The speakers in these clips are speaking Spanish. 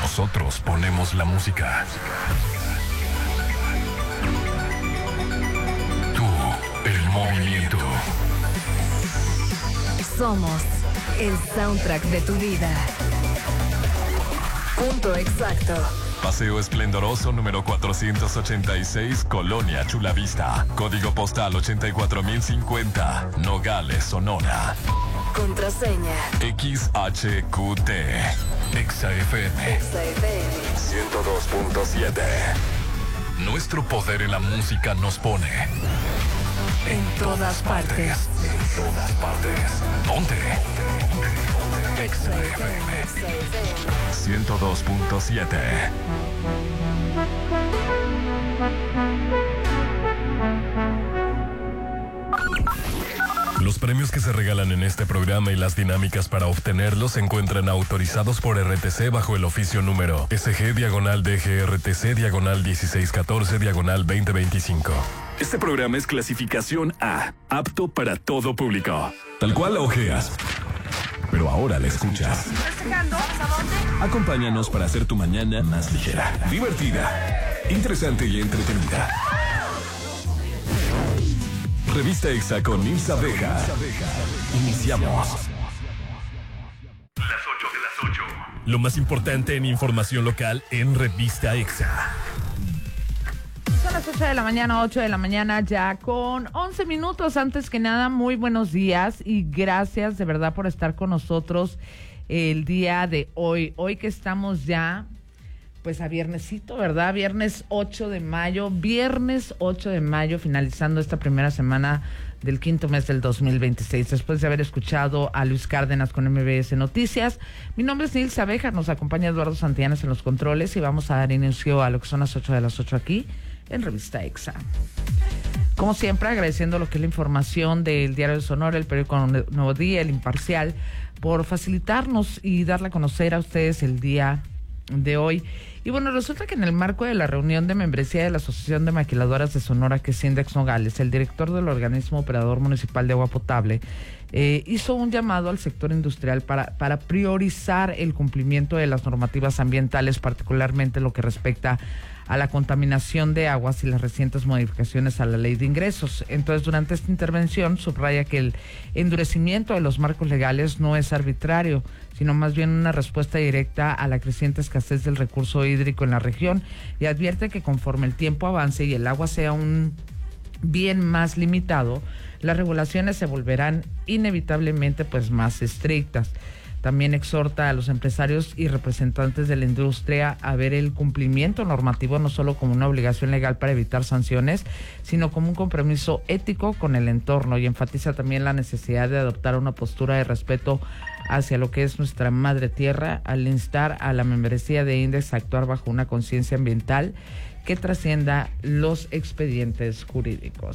Nosotros ponemos la música. Tú, el movimiento. Somos el soundtrack de tu vida. Punto exacto. Paseo Esplendoroso número 486, Colonia Chulavista. Código postal 84050, Nogales, Sonora. Contraseña XHQT. XFM 102.7. Nuestro poder en la música nos pone en todas partes. En todas partes. Ponte. XFM 102.7. Los premios que se regalan en este programa y las dinámicas para obtenerlos se encuentran autorizados por RTC bajo el oficio número SG-DGRTC/1614/2025. Este programa es clasificación A, apto para todo público. Tal cual la ojeas, pero ahora la escuchas. Acompáñanos para hacer tu mañana más ligera, divertida, interesante y entretenida. Revista Exa con Nils Abeja. Iniciamos. Las 8. Lo más importante en información local en Revista Exa. Son las 8 de la mañana, 8 de la mañana ya con 11 minutos. Antes que nada, muy buenos días y gracias de verdad por estar con nosotros el día de hoy. Hoy que estamos ya pues a viernesito, ¿verdad? Viernes 8 de mayo, finalizando esta primera semana del quinto mes del 2026. Después de haber escuchado a Luis Cárdenas con MBS Noticias, mi nombre es Nils Abeja, nos acompaña Eduardo Santillanes en los controles y vamos a dar inicio a lo que son las 8 de las 8 aquí en Revista Exa. Como siempre, agradeciendo lo que es la información del Diario de Sonora, el periódico Nuevo Día, El Imparcial, por facilitarnos y darle a conocer a ustedes el día de hoy. Y bueno, resulta que en el marco de la reunión de membresía de la Asociación de Maquiladoras de Sonora, que es Index Nogales, el director del organismo operador municipal de agua potable hizo un llamado al sector industrial para priorizar el cumplimiento de las normativas ambientales, particularmente lo que respecta a la contaminación de aguas y las recientes modificaciones a la ley de ingresos. Entonces, durante esta intervención, subraya que el endurecimiento de los marcos legales no es arbitrario, sino más bien una respuesta directa a la creciente escasez del recurso hídrico en la región, y advierte que conforme el tiempo avance y el agua sea un bien más limitado, las regulaciones se volverán inevitablemente pues más estrictas. También exhorta a los empresarios y representantes de la industria a ver el cumplimiento normativo no solo como una obligación legal para evitar sanciones, sino como un compromiso ético con el entorno, y enfatiza también la necesidad de adoptar una postura de respeto hacia lo que es nuestra madre tierra, al instar a la membresía de Index a actuar bajo una conciencia ambiental que trascienda los expedientes jurídicos.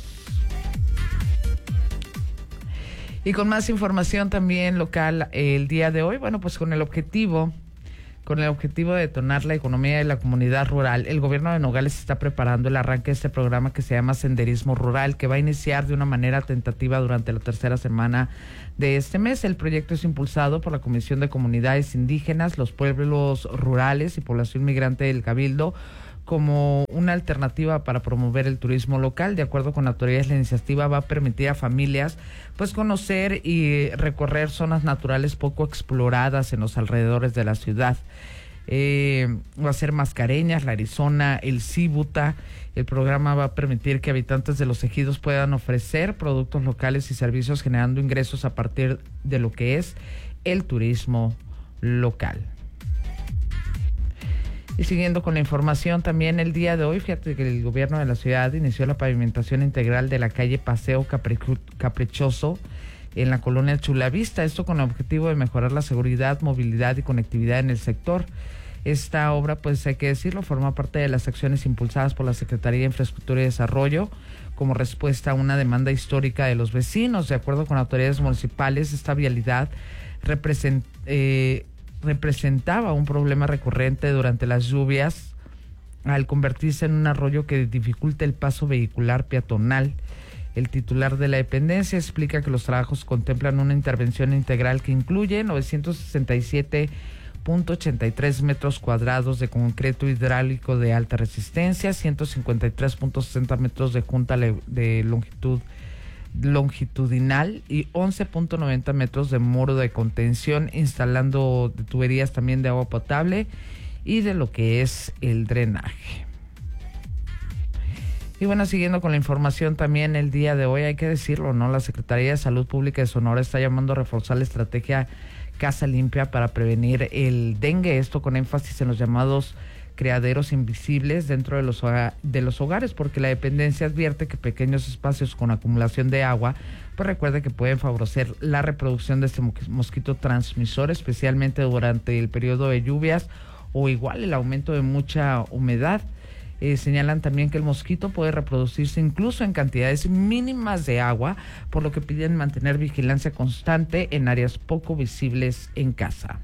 Y con más información también local el día de hoy, bueno, pues con el objetivo de detonar la economía de la comunidad rural, el gobierno de Nogales está preparando el arranque de este programa que se llama Senderismo Rural, que va a iniciar de una manera tentativa durante la tercera semana de este mes. El proyecto es impulsado por la Comisión de Comunidades Indígenas, los pueblos rurales y población migrante del Cabildo, como una alternativa para promover el turismo local. De acuerdo con autoridades, la iniciativa va a permitir a familias pues conocer y recorrer zonas naturales poco exploradas en los alrededores de la ciudad. Va a ser Mascareñas, La Arizona, El Cíbuta. El programa va a permitir que habitantes de los ejidos puedan ofrecer productos locales y servicios, generando ingresos a partir de lo que es el turismo local. Y siguiendo con la información, también el día de hoy, fíjate que el gobierno de la ciudad inició la pavimentación integral de la calle Paseo Caprichoso en la colonia Chulavista, esto con el objetivo de mejorar la seguridad, movilidad y conectividad en el sector. Esta obra, pues hay que decirlo, forma parte de las acciones impulsadas por la Secretaría de Infraestructura y Desarrollo como respuesta a una demanda histórica de los vecinos. De acuerdo con autoridades municipales, esta vialidad representaba un problema recurrente durante las lluvias al convertirse en un arroyo que dificulta el paso vehicular peatonal. El titular de la dependencia explica que los trabajos contemplan una intervención integral que incluye 967 .83 metros cuadrados de concreto hidráulico de alta resistencia, 153.60 metros de junta de longitudinal y 11.90 metros de muro de contención, instalando tuberías también de agua potable y de lo que es el drenaje. Y bueno, siguiendo con la información también el día de hoy, hay que decirlo, ¿no? La Secretaría de Salud Pública de Sonora está llamando a reforzar la estrategia Casa Limpia para prevenir el dengue, esto con énfasis en los llamados criaderos invisibles dentro de los hogares, porque la dependencia advierte que pequeños espacios con acumulación de agua, pues recuerde que pueden favorecer la reproducción de este mosquito transmisor, especialmente durante el periodo de lluvias o igual el aumento de mucha humedad. Señalan también que el mosquito puede reproducirse incluso en cantidades mínimas de agua, por lo que piden mantener vigilancia constante en áreas poco visibles en casa.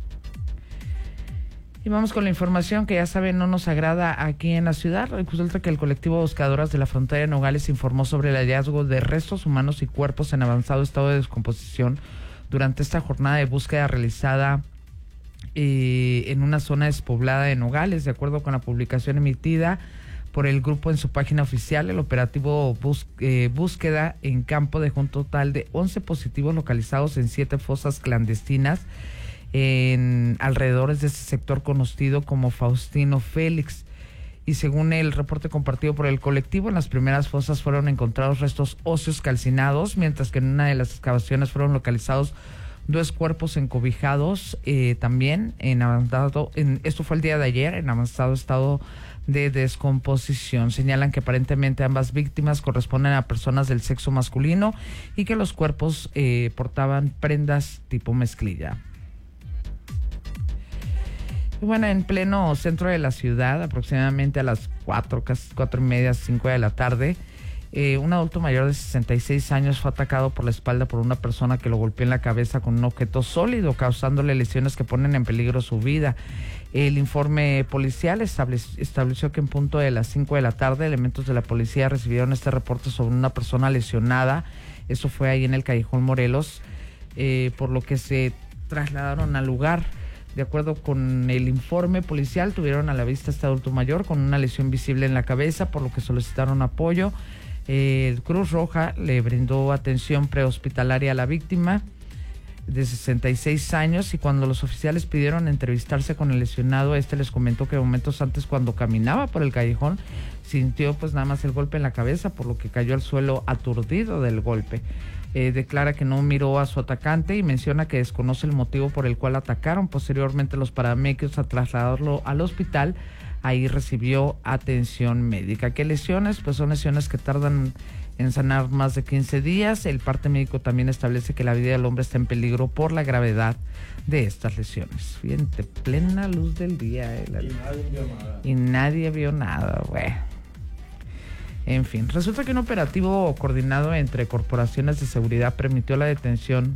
Y vamos con la información que ya saben no nos agrada aquí en la ciudad. Resulta que el colectivo Buscadoras de la Frontera de Nogales informó sobre el hallazgo de restos humanos y cuerpos en avanzado estado de descomposición durante esta jornada de búsqueda realizada en una zona despoblada de Nogales. De acuerdo con la publicación emitida por el grupo en su página oficial, el operativo búsqueda en campo dejó un total de 11 positivos localizados en 7 fosas clandestinas en alrededores de este sector conocido como Faustino Félix. Y según el reporte compartido por el colectivo, en las primeras fosas fueron encontrados restos óseos calcinados, mientras que en una de las excavaciones fueron localizados 2 cuerpos encobijados también esto fue el día de ayer, en avanzado estado de descomposición. Señalan que aparentemente ambas víctimas corresponden a personas del sexo masculino y que los cuerpos portaban prendas tipo mezclilla. Y bueno, en pleno centro de la ciudad, aproximadamente a las 4:30, 5 de la tarde, un adulto mayor de 66 años fue atacado por la espalda por una persona que lo golpeó en la cabeza con un objeto sólido, causándole lesiones que ponen en peligro su vida. El informe policial estableció que en punto de las 5 de la tarde, elementos de la policía recibieron este reporte sobre una persona lesionada. Eso fue ahí en el Callejón Morelos, por lo que se trasladaron al lugar. De acuerdo con el informe policial, tuvieron a la vista a este adulto mayor con una lesión visible en la cabeza, por lo que solicitaron apoyo. El Cruz Roja le brindó atención prehospitalaria a la víctima de 66 años y cuando los oficiales pidieron entrevistarse con el lesionado, les comentó que momentos antes, cuando caminaba por el callejón, sintió pues nada más el golpe en la cabeza, por lo que cayó al suelo aturdido del golpe. Declara que no miró a su atacante y menciona que desconoce el motivo por el cual atacaron. Posteriormente los paramédicos a trasladarlo al hospital. Ahí recibió atención médica. ¿Qué lesiones? Pues son lesiones que tardan en sanar más de 15 días. El parte médico también establece que la vida del hombre está en peligro por la gravedad de estas lesiones. Fíjate, plena luz del día. Y nadie vio nada, güey. En fin, resulta que un operativo coordinado entre corporaciones de seguridad permitió la detención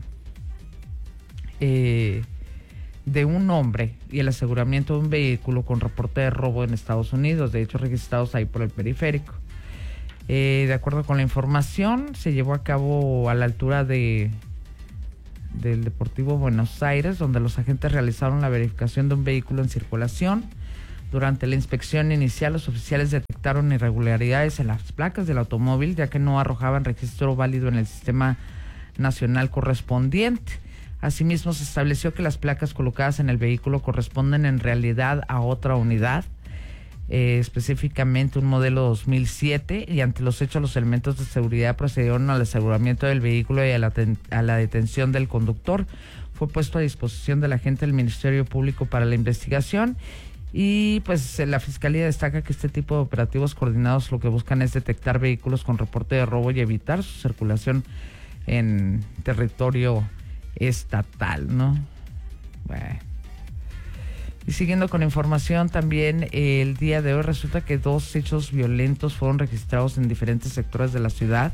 de un hombre y el aseguramiento de un vehículo con reporte de robo en Estados Unidos, de hecho registrados ahí por el periférico. De acuerdo con la información, se llevó a cabo a la altura del Deportivo Buenos Aires, donde los agentes realizaron la verificación de un vehículo en circulación. Durante la inspección inicial, los oficiales detectaron irregularidades en las placas del automóvil, ya que no arrojaban registro válido en el sistema nacional correspondiente. Asimismo, se estableció que las placas colocadas en el vehículo corresponden en realidad a otra unidad, específicamente un modelo 2007, y ante los hechos los elementos de seguridad procedieron al aseguramiento del vehículo y a la detención del conductor. Fue puesto a disposición del agente del Ministerio Público para la investigación. Y pues la Fiscalía destaca que este tipo de operativos coordinados lo que buscan es detectar vehículos con reporte de robo y evitar su circulación en territorio estatal, ¿no? Bueno. Y siguiendo con la información, también el día de hoy resulta que 2 hechos violentos fueron registrados en diferentes sectores de la ciudad.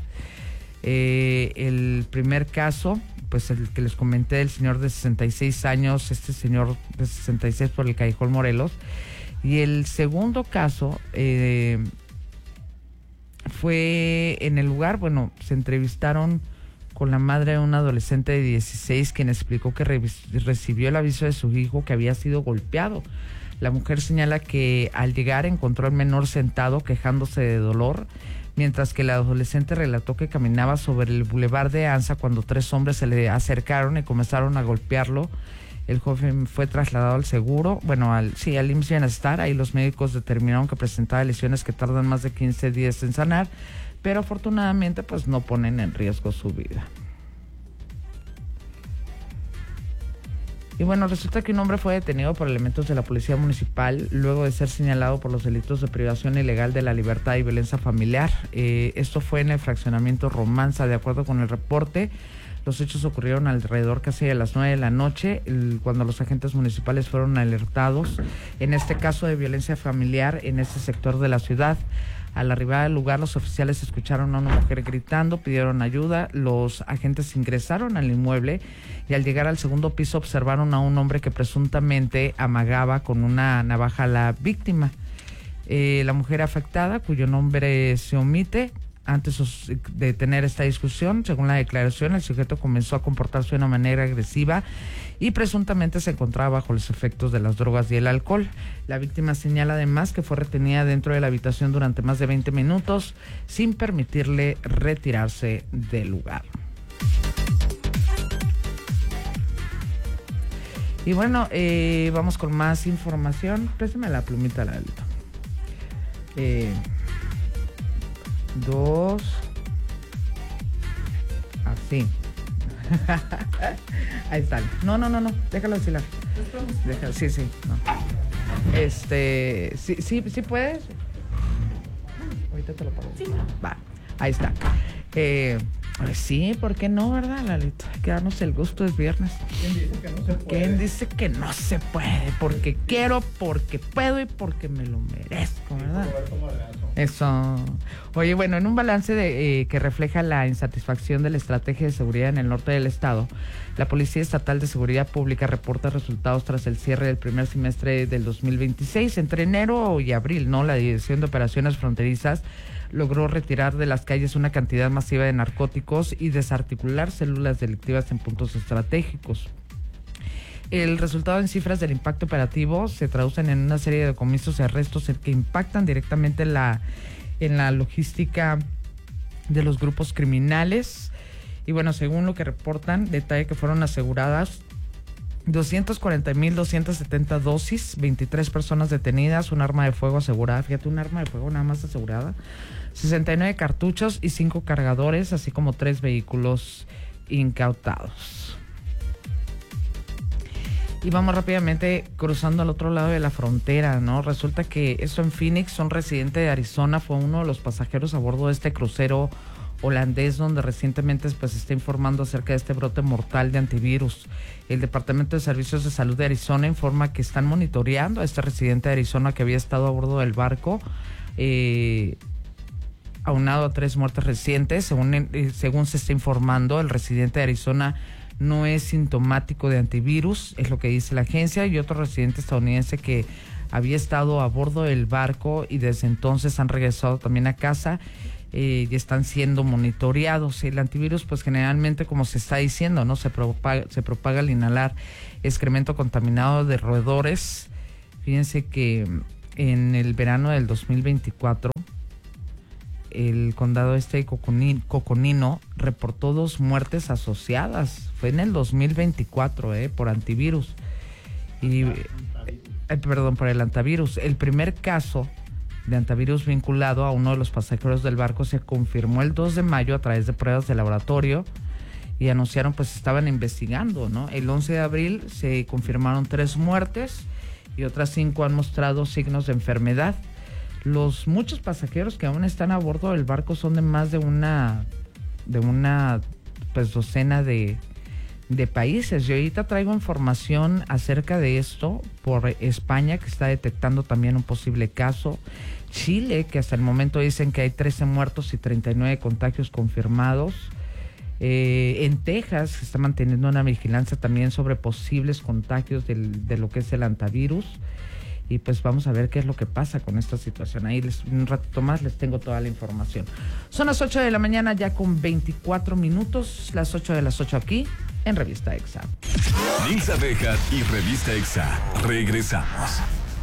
El primer caso, pues el que les comenté del señor de 66 años, este señor de 66 por el Callejón Morelos. Y el segundo caso fue en el lugar, bueno, se entrevistaron con la madre de un adolescente de 16, quien explicó que recibió el aviso de su hijo que había sido golpeado. La mujer señala que al llegar encontró al menor sentado quejándose de dolor, mientras que el adolescente relató que caminaba sobre el bulevar de Anza cuando 3 hombres se le acercaron y comenzaron a golpearlo. El joven fue trasladado al seguro, al IMSS Bienestar. Ahí los médicos determinaron que presentaba lesiones que tardan más de 15 días en sanar, pero afortunadamente pues no ponen en riesgo su vida. Y resulta que un hombre fue detenido por elementos de la policía municipal luego de ser señalado por los delitos de privación ilegal de la libertad y violencia familiar. Esto fue en el fraccionamiento Romanza. De acuerdo con el reporte, los hechos ocurrieron alrededor casi de las 9 de la noche, cuando los agentes municipales fueron alertados, en este caso de violencia familiar en este sector de la ciudad. Al arribar al lugar, los oficiales escucharon a una mujer gritando, pidieron ayuda. Los agentes ingresaron al inmueble y al llegar al segundo piso observaron a un hombre que presuntamente amagaba con una navaja a la víctima. La mujer afectada, cuyo nombre se omite, antes de tener esta discusión, según la declaración, el sujeto comenzó a comportarse de una manera agresiva y presuntamente se encontraba bajo los efectos de las drogas y el alcohol. La víctima señala además que fue retenida dentro de la habitación durante más de 20 minutos sin permitirle retirarse del lugar. Y vamos con más información. Préstame la plumita, Lalito. 2, así. Ahí está. No, déjalo oscilar. Déjalo, sí, no. Sí puedes. Ahorita te lo pago. Sí. Va, ahí está. Sí, ¿por qué no, verdad, Lalito? Hay que darnos el gusto, es viernes. ¿Quién dice que no se puede? ¿Quién dice que no se puede? Porque quiero, porque puedo y porque me lo merezco, ¿verdad? Eso. Oye, en un balance que refleja la insatisfacción de la estrategia de seguridad en el norte del estado, la Policía Estatal de Seguridad Pública reporta resultados tras el cierre del primer semestre del 2026. Entre enero y abril, la Dirección de Operaciones Fronterizas logró retirar de las calles una cantidad masiva de narcóticos y desarticular células delictivas en puntos estratégicos. El resultado en cifras del impacto operativo se traducen en una serie de decomisos y arrestos que impactan directamente en la logística de los grupos criminales. Y según lo que reportan, detalla que fueron aseguradas 240,270 dosis, 23 personas detenidas, un arma de fuego asegurada, fíjate, un arma de fuego nada más asegurada, 69 cartuchos y 5 cargadores, así como 3 vehículos incautados. Y vamos rápidamente cruzando al otro lado de la frontera, ¿no? Resulta que esto en Phoenix, un residente de Arizona fue uno de los pasajeros a bordo de este crucero holandés, donde recientemente se está informando acerca de este brote mortal de antivirus. El Departamento de Servicios de Salud de Arizona informa que están monitoreando a este residente de Arizona que había estado a bordo del barco, aunado a 3 muertes recientes. Según se está informando, el residente de Arizona no es sintomático de antivirus, es lo que dice la agencia, y otro residente estadounidense que había estado a bordo del barco y desde entonces han regresado también a casa y están siendo monitoreados. El antivirus, generalmente, como se está diciendo, ¿no? Se propaga al inhalar excremento contaminado de roedores. Fíjense que en el verano del 2024, el condado de Coconino reportó 2 muertes asociadas. Fue en el 2024, por antivirus. Por el antivirus. El primer caso de antivirus vinculado a uno de los pasajeros del barco se confirmó el 2 de mayo a través de pruebas de laboratorio y anunciaron estaban investigando, ¿no? El 11 de abril se confirmaron 3 muertes y otras 5 han mostrado signos de enfermedad. Los muchos pasajeros que aún están a bordo del barco son de más de una docena de países. Y ahorita traigo información acerca de esto por España, que está detectando también un posible caso. Chile, que hasta el momento dicen que hay 13 muertos y 39 contagios confirmados. En Texas se está manteniendo una vigilancia también sobre posibles contagios de lo que es el antivirus. y pues vamos a ver qué es lo que pasa con esta situación. Ahí un ratito más les tengo toda la información. Son las 8 de la mañana ya con 24 minutos, las 8 de las 8 aquí en Revista EXA. Nilsa Abejas y Revista EXA. Regresamos.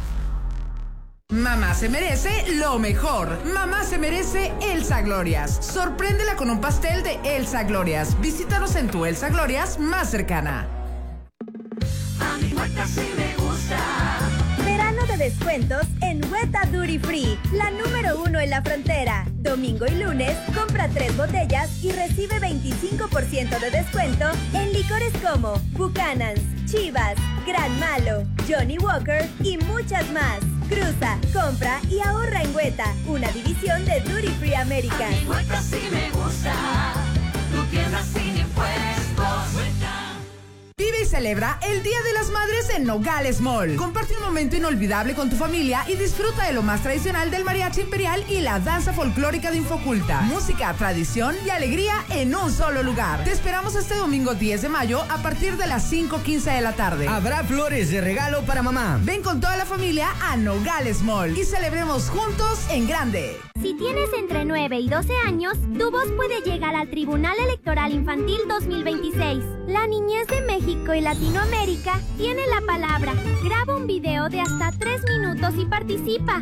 Mamá se merece lo mejor. Mamá se merece Elsa Glorias. Sorpréndela con un pastel de Elsa Glorias. Visítanos en tu Elsa Glorias más cercana. A mi Hueta sí me gusta. Verano de descuentos en Hueta Duty Free, la número 1 en la frontera. Domingo y lunes, compra 3 botellas y recibe 25% de descuento en licores como Buchanan's, Chivas, Gran Malo, Johnny Walker y muchas más. Cruza, compra y ahorra en Hueta, una división de Duty Free American. A mi Hueta sí me gusta. Tu tienda sin impuestos. Hueta. Vive y celebra el Día de las Madres en Nogales Mall. Comparte un momento inolvidable con tu familia y disfruta de lo más tradicional del mariachi imperial y la danza folclórica de Infoculta. Música, tradición y alegría en un solo lugar. Te esperamos este domingo 10 de mayo a partir de las 5:15 de la tarde. Habrá flores de regalo para mamá. Ven con toda la familia a Nogales Mall y celebremos juntos en grande. Si tienes entre 9 y 12 años, tu voz puede llegar al Tribunal Electoral Infantil 2026. La niñez de México y Latinoamérica tiene la palabra. Graba un video de hasta 3 minutos y participa.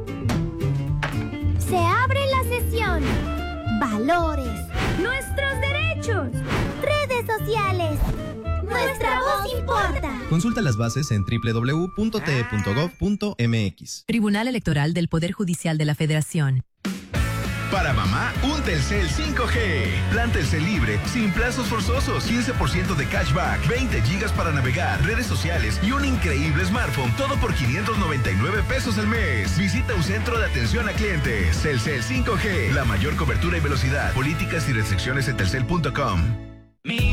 Se abre la sesión. Valores. Nuestros derechos. Redes sociales. Nuestra voz importa. Consulta las bases en www.te.gov.mx. Tribunal Electoral del Poder Judicial de la Federación. Para mamá, un Telcel 5G. Plan Telcel libre, sin plazos forzosos, 15% de cashback, 20 gigas para navegar, redes sociales y un increíble smartphone. Todo por 599 pesos al mes. Visita un centro de atención a clientes. Telcel 5G, la mayor cobertura y velocidad. Políticas y restricciones en telcel.com.